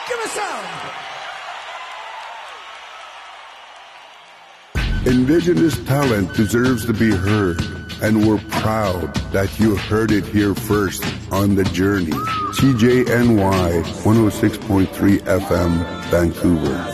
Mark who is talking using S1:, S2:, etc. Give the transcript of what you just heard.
S1: Give us some.
S2: Indigenous talent deserves to be heard, and we're proud that you heard it here first on The Journey. CJNY 106.3 FM, Vancouver.